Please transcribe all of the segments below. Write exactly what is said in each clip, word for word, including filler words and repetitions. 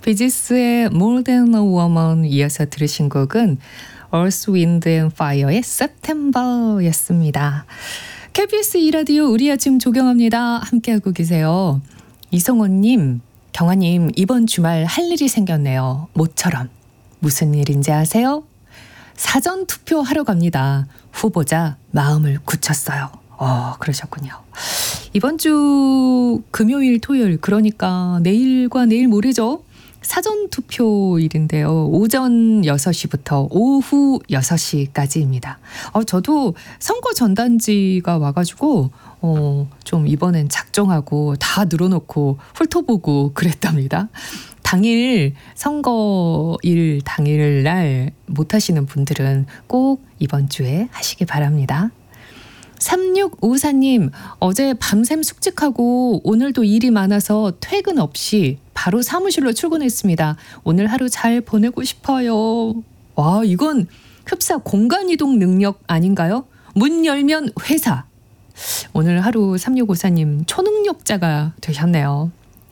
비지스의 More Than a Woman 이어서 들으신 곡은 Earth, Wind and Fire의 September였습니다. 케이비에스 이 라디오 우리 아침 조경합니다. 함께하고 계세요. 이성원님, 경아님 이번 주말 할 일이 생겼네요. 모처럼. 무슨 일인지 아세요? 사전투표 하러 갑니다. 후보자 마음을 굳혔어요. 어, 그러셨군요. 이번 주 금요일, 토요일, 그러니까 내일과 내일 모레죠. 사전투표일인데요. 오전 여섯 시부터 오후 여섯 시까지입니다. 어, 저도 선거 전단지가 와가지고 어, 좀 이번엔 작정하고 다 늘어놓고 훑어보고 그랬답니다. 당일 선거일 당일날 못하시는 분들은 꼭 이번 주에 하시기 바랍니다. 삼육오사님, 어제 밤샘 숙직하고 오늘도 일이 많아서 퇴근 없이 바로 사무실로 출근했습니다. 오늘 하루 잘 보내고 싶어요. 와, 이건 흡사 공간이동 능력 아닌가요? 문 열면 회사. 오늘 하루 삼육오사님 초능력자가 되셨네요.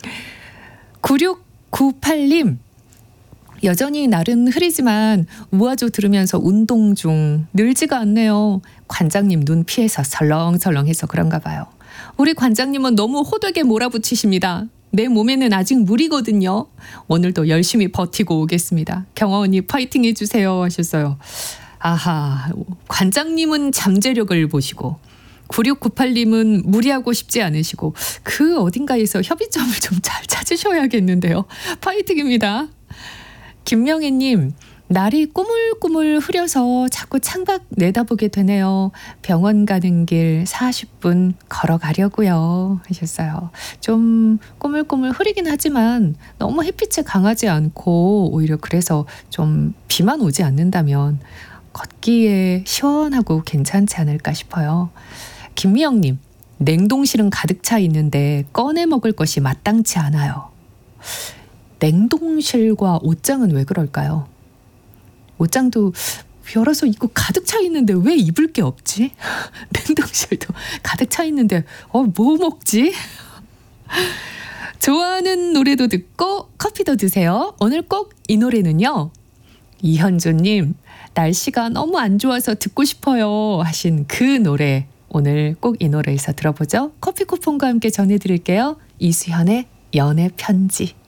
구육구팔님, 여전히 날은 흐리지만 우아조 들으면서 운동 중. 늘지가 않네요. 관장님 눈 피해서 설렁설렁해서 그런가 봐요. 우리 관장님은 너무 호되게 몰아붙이십니다. 내 몸에는 아직 무리거든요. 오늘도 열심히 버티고 오겠습니다. 경아 언니 파이팅 해주세요 하셨어요. 아하, 관장님은 잠재력을 보시고 구육구팔님은 무리하고 싶지 않으시고 그 어딘가에서 협의점을 좀 잘 찾으셔야겠는데요. 파이팅입니다. 김명애님, 날이 꾸물꾸물 흐려서 자꾸 창밖 내다보게 되네요. 병원 가는 길 사십 분 걸어가려고요 하셨어요. 좀 꾸물꾸물 흐리긴 하지만 너무 햇빛이 강하지 않고 오히려 그래서 좀 비만 오지 않는다면 걷기에 시원하고 괜찮지 않을까 싶어요. 김미영님, 냉동실은 가득 차 있는데 꺼내 먹을 것이 마땅치 않아요. 냉동실과 옷장은 왜 그럴까요? 옷장도 열어서 이거 가득 차 있는데 왜 입을 게 없지? 냉동실도 가득 차 있는데 어, 뭐 먹지? 좋아하는 노래도 듣고 커피도 드세요. 오늘 꼭 이 노래는요. 이현주님, 날씨가 너무 안 좋아서 듣고 싶어요 하신 그 노래, 오늘 꼭 이 노래에서 들어보죠. 커피 쿠폰과 함께 전해드릴게요. 이수현의 연애 편지.